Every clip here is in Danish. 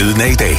Lyden af i dag.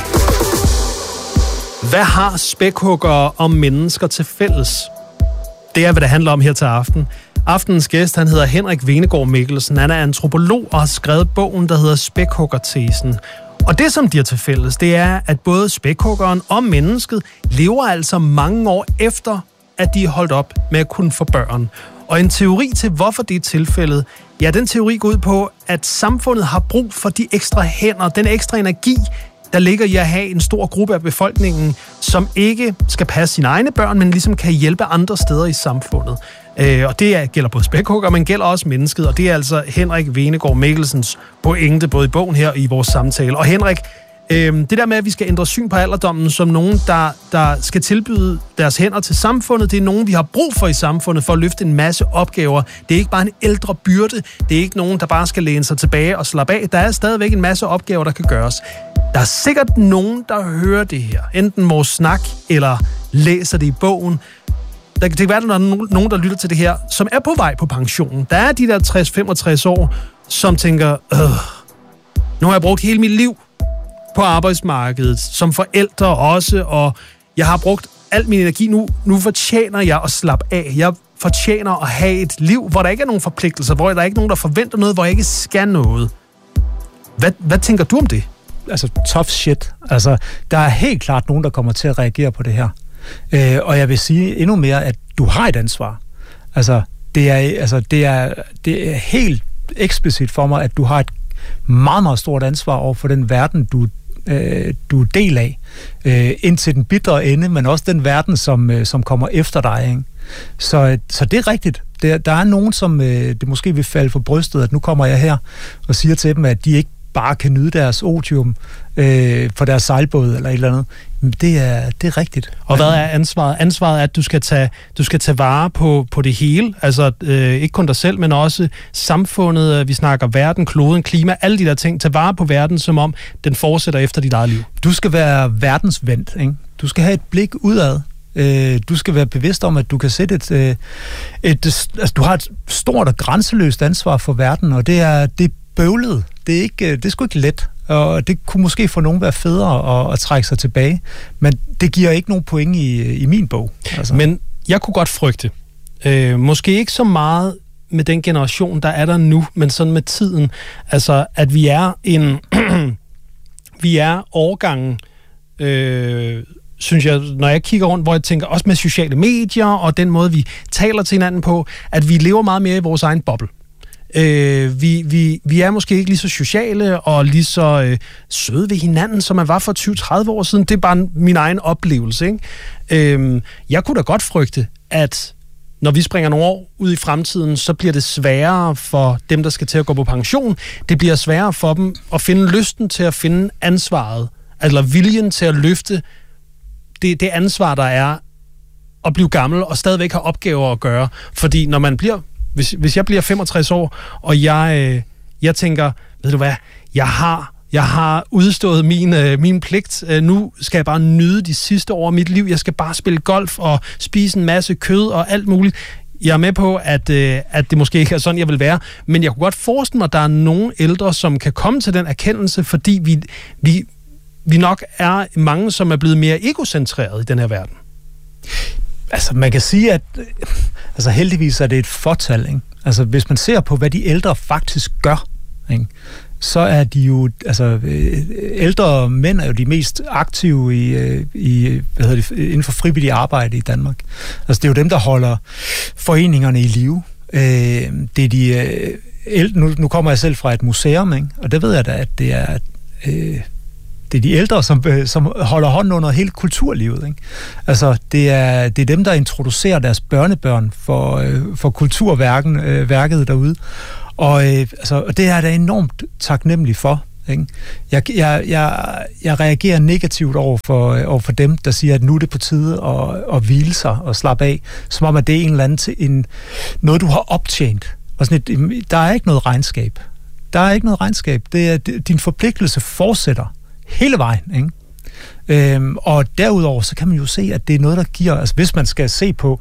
Hvad har spækhuggere og mennesker til fælles? Det er, hvad det handler om her til aften. Aftenens gæst, han hedder Henrik Venegård Mikkelsen. Han er antropolog og har skrevet bogen, der hedder Spækhuggertesen. Og det, som de har til fælles, det er, at både spækhuggeren og mennesket lever altså mange år efter, at de er holdt op med at kunne få børn. Og en teori til, hvorfor det er tilfældet, ja, den teori går ud på, at samfundet har brug for de ekstra hænder, den ekstra energi, der ligger i at have en stor gruppe af befolkningen, som ikke skal passe sine egne børn, men ligesom kan hjælpe andre steder i samfundet. Og det gælder både spækhugger, men gælder også mennesket, og det er altså Henrik Venegård Mikkelsens pointe, både i bogen her og i vores samtale. Og Henrik, det der med, at vi skal ændre syn på alderdommen som nogen, der skal tilbyde deres hænder til samfundet, det er nogen, vi har brug for i samfundet for at løfte en masse opgaver. Det er ikke bare en ældre byrde, det er ikke nogen, der bare skal læne sig tilbage og slappe af. Der er stadigvæk en masse opgaver, der kan gøres. Der er sikkert nogen, der hører det her, enten vores snak eller læser det i bogen. Der kan være, at der er nogen, der lytter til det her, som er på vej på pensionen. Der er de der 60-65 år, som tænker, nu har jeg brugt hele mit liv på arbejdsmarkedet, som forældre også, og jeg har brugt al min energi nu fortjener jeg at slappe af. Jeg fortjener at have et liv, hvor der ikke er nogen forpligtelser, hvor der ikke er nogen, der forventer noget, hvor jeg ikke skal noget. Hvad tænker du om det? Altså, tough shit. Altså, der er helt klart nogen, der kommer til at reagere på det her. Og jeg vil sige endnu mere, at du har et ansvar. Altså, det er helt eksplicit for mig, at du har et meget, meget stort ansvar over for den verden, du er del af. Indtil den bitre ende, men også den verden, som kommer efter dig. Ikke? Så det er rigtigt. Der er nogen, som det måske vil falde for brystet, at nu kommer jeg her og siger til dem, at de ikke bare kan nyde deres otium for deres sejlbåd eller et eller andet. Men det er rigtigt. Og hvad er ansvaret? Ansvaret er, at du skal tage vare på det hele. Altså ikke kun dig selv, men også samfundet. Vi snakker verden, kloden, klima, alle de der ting. Tag vare på verden, som om den fortsætter efter dit eget liv. Du skal være verdensvendt, ikke? Du skal have et blik udad. Du skal være bevidst om, at du kan sætte altså, du har et stort og grænseløst ansvar for verden, og det er bøvlet. Det er sgu ikke let, og det kunne måske for nogen være federe at trække sig tilbage, men det giver ikke nogen point i min bog. Altså. Men jeg kunne godt frygte, måske ikke så meget med den generation, der er der nu, men sådan med tiden, altså at vi er årgangen, synes jeg, når jeg kigger rundt, hvor jeg tænker, også med sociale medier og den måde, vi taler til hinanden på, at vi lever meget mere i vores egen boble. Vi er måske ikke lige så sociale og lige så søde ved hinanden, som man var for 20-30 år siden. Det er bare min egen oplevelse, ikke? Jeg kunne da godt frygte, at når vi springer nogle år ud i fremtiden, så bliver det sværere for dem, der skal til at gå på pension. Det bliver sværere for dem at finde lysten til at finde ansvaret, eller viljen til at løfte det ansvar, der er at blive gammel og stadigvæk have opgaver at gøre. Fordi når man bliver Hvis jeg bliver 65 år, og jeg tænker, ved du hvad, jeg har udstået min pligt. Nu skal jeg bare nyde de sidste år af mit liv. Jeg skal bare spille golf og spise en masse kød og alt muligt. Jeg er med på, at det måske ikke er sådan, jeg vil være. Men jeg kunne godt forestille mig, at der er nogle ældre, som kan komme til den erkendelse, fordi vi nok er mange, som er blevet mere egocentreret i den her verden. Altså, man kan sige, at heldigvis er det et fortal, ikke? Altså, hvis man ser på, hvad de ældre faktisk gør, ikke? Så er de jo, ældre mænd er jo de mest aktive inden for frivillig arbejde i Danmark. Altså, det er jo dem, der holder foreningerne i live. Det er nu kommer jeg selv fra et museum, ikke? Og der ved jeg da, at det er de ældre, som holder hånden under hele kulturlivet, ikke? Altså, det er dem, der introducerer deres børnebørn for kulturværket derude. Og det er jeg da enormt taknemmelig for, ikke? Jeg reagerer negativt over for dem, der siger, at nu er det på tide at hvile sig og slappe af, som om at det er en eller anden noget, du har optjent. Og der er ikke noget regnskab. Det er din forpligtelse fortsætter hele vejen, ikke? Og derudover, så kan man jo se, at det er noget, der giver, altså hvis man skal se på,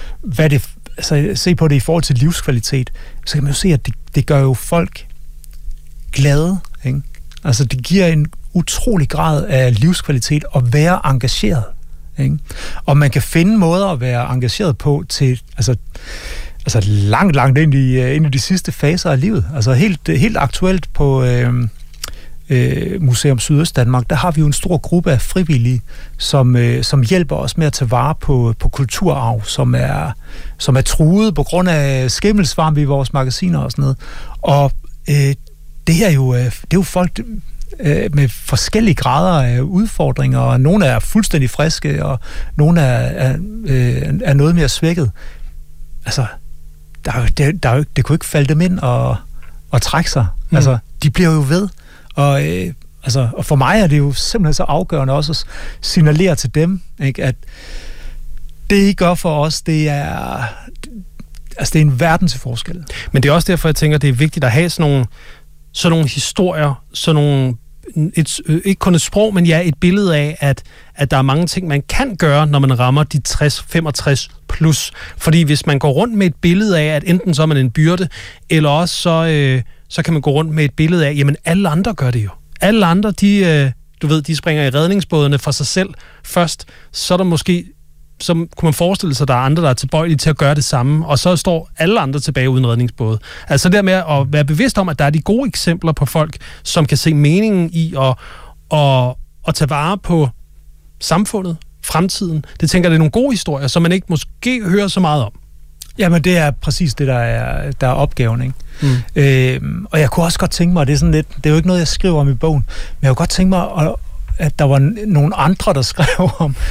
se på det i forhold til livskvalitet, så kan man jo se, at det gør jo folk glade, ikke? Altså det giver en utrolig grad af livskvalitet at være engageret. Ikke? Og man kan finde måder at være engageret på til, altså langt ind i de sidste faser af livet. Altså helt aktuelt på Museum Sydøstdanmark, der har vi jo en stor gruppe af frivillige, som hjælper os med at tage vare på kulturarv, som er truet på grund af skimmelsvamp i vores magasiner og sådan noget. Og det er jo folk med forskellige grader af udfordringer, og nogle er fuldstændig friske, og nogle er noget mere svækket. Altså, det kunne ikke falde dem ind og trække sig. Altså, de bliver jo ved. Og for mig er det jo simpelthen så afgørende også at signalere til dem, ikke, at det, I gør for os, det er en verden til forskel. Men det er også derfor, jeg tænker, det er vigtigt at have sådan nogle historier, ikke kun et sprog, men ja, et billede af, at der er mange ting, man kan gøre, når man rammer de 60-65 plus. Fordi hvis man går rundt med et billede af, at enten så er man en byrde, eller også så kan man gå rundt med et billede af, jamen alle andre gør det jo. Alle andre, de springer i redningsbådene for sig selv først. Så er der måske, så kunne man forestille sig, at der er andre, der er tilbøjelige til at gøre det samme, og så står alle andre tilbage uden redningsbåde. Altså der med at være bevidst om, at der er de gode eksempler på folk, som kan se meningen i at tage vare på samfundet, fremtiden. Det tænker jeg, det er nogle gode historier, som man ikke måske hører så meget om. Jamen, det er præcis det, der er opgaven, ikke? Og jeg kunne også godt tænke mig, det er jo ikke noget, jeg skriver om i bogen, men jeg kunne godt tænke mig, at der var nogle andre, der skrev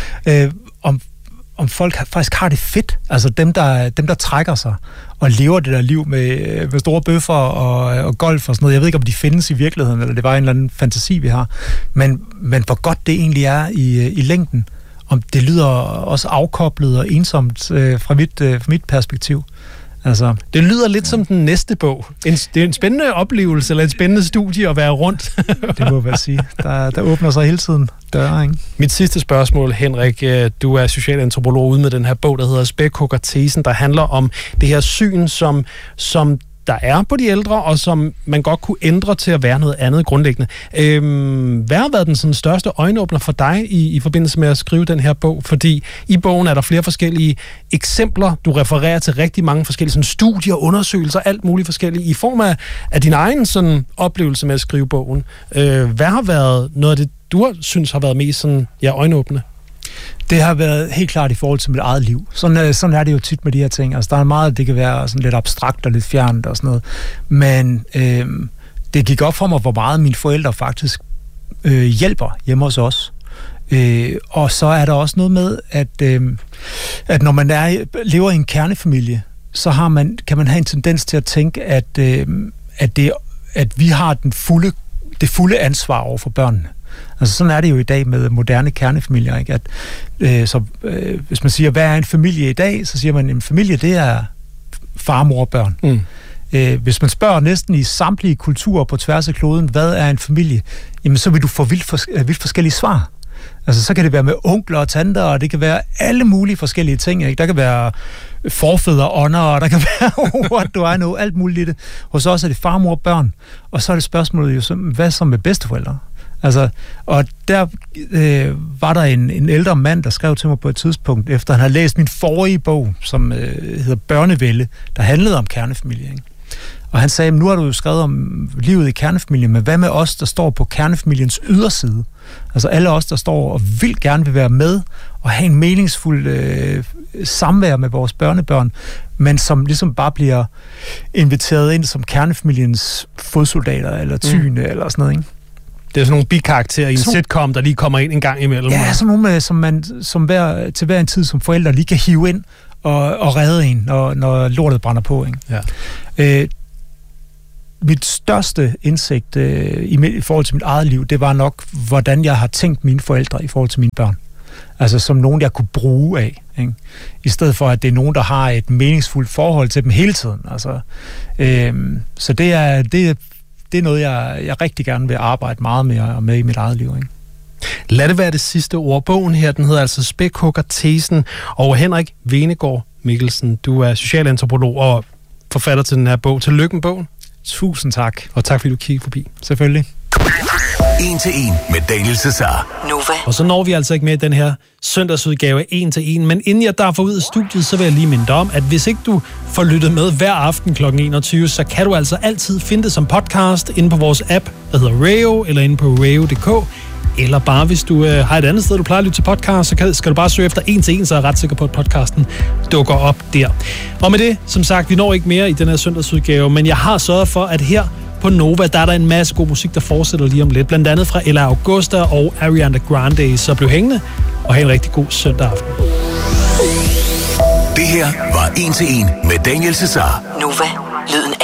om folk faktisk har det fedt. Altså dem, der trækker sig og lever det der liv med store bøffer og golf og sådan noget. Jeg ved ikke, om de findes i virkeligheden, eller det var en eller anden fantasi, vi har. Men hvor godt det egentlig er i længden. Om det lyder også afkoblet og ensomt fra mit perspektiv. Altså, det lyder lidt som den næste bog. Det er en spændende oplevelse, eller et spændende studie at være rundt. Det må jeg sige. Der åbner sig hele tiden døre, ikke? Mit sidste spørgsmål, Henrik. Du er socialantropolog ude med den her bog, der hedder Spækhugger-tesen, der handler om det her syn, som der er på de ældre, og som man godt kunne ændre til at være noget andet grundlæggende. Hvad har været den sådan største øjenåbner for dig i forbindelse med at skrive den her bog? Fordi i bogen er der flere forskellige eksempler. Du refererer til rigtig mange forskellige sådan studier, undersøgelser, alt muligt forskellige, i form af din egen sådan oplevelse med at skrive bogen. Hvad har været noget af det, du synes har været mest sådan, øjenåbnende? Det har været helt klart i forhold til mit eget liv. Sådan er det jo tit med de her ting. Altså, der er meget, det kan være sådan lidt abstrakt og lidt fjernt og sådan noget. Men det gik op for mig, hvor meget mine forældre faktisk hjælper hjemme hos os. Og så er der også noget med, at når man lever i en kernefamilie, så kan man have en tendens til at tænke, at vi har det fulde ansvar over for børnene. Altså sådan er det jo i dag med moderne kernefamilier, ikke? Hvis man siger, hvad er en familie i dag, så siger man, en familie, det er far, mor og børn. Hvis man spørger næsten i samtlige kulturer på tværs af kloden, hvad er en familie, jamen så vil du få vildt forskellige svar. Altså så kan det være med onkler og tanter, og det kan være alle mulige forskellige ting, ikke? Der kan være forfædre, ånder, og der kan være alt muligt i det. Hos os er det far, mor og børn, og så er det spørgsmålet jo, hvad så med bedsteforældre? Altså, og der var der en ældre mand, der skrev til mig på et tidspunkt, efter han havde læst min forrige bog, som hedder Børnevælde, der handlede om kernefamilie, ikke? Og han sagde, nu har du jo skrevet om livet i kernefamilien, men hvad med os, der står på kernefamiliens yderside? Altså alle os, der står og gerne vil være med og have en meningsfuld samvær med vores børnebørn, men som ligesom bare bliver inviteret ind som kernefamiliens fodsoldater eller tyne eller sådan noget, ikke? Det er sådan nogle bikarakterer i en sitcom, der lige kommer ind en gang imellem. Ja, sådan nogle, som man til hver en tid som forældre lige kan hive ind og redde en, når lortet brænder på, ikke? Ja. Mit største indsigt i forhold til mit eget liv, det var nok, hvordan jeg har tænkt mine forældre i forhold til mine børn. Altså som nogen, jeg kunne bruge af, ikke? I stedet for, at det er nogen, der har et meningsfuldt forhold til dem hele tiden. Altså, så det er noget, jeg rigtig gerne vil arbejde meget med i mit eget liv, ikke? Lad det være det sidste ord. Bogen her, den hedder altså Spækhugger-tesen, og Henrik Venegård Mikkelsen, du er socialantropolog og forfatter til den her bog. Tillykke med bogen. Tusind tak. Og tak fordi du kiggede forbi. Selvfølgelig. 1 til 1 med Daniel Cesar. Nova. Og så når vi altså ikke med i den her søndagsudgave af 1 til 1. Men inden jeg derfor ud af studiet, så vil jeg lige minde dig om, at hvis ikke du får lyttet med hver aften kl. 21, så kan du altså altid finde det som podcast inde på vores app, der hedder Rayo, eller inde på rayo.dk. Eller bare hvis du har et andet sted, du plejer at lytte til podcast, så skal du bare søge efter 1 til 1, så er jeg ret sikker på, at podcasten dukker op der. Og med det, som sagt, vi når ikke mere i den her søndagsudgave, men jeg har sørget for, at her på Nova, der er der en masse god musik, der fortsætter lige om lidt. Blandt andet fra Ella Augusta og Ariana Grande. Så bliv hængende og have en rigtig god søndag aften. Det her var 1 til 1 med Daniel Cesar. Nova. Lyden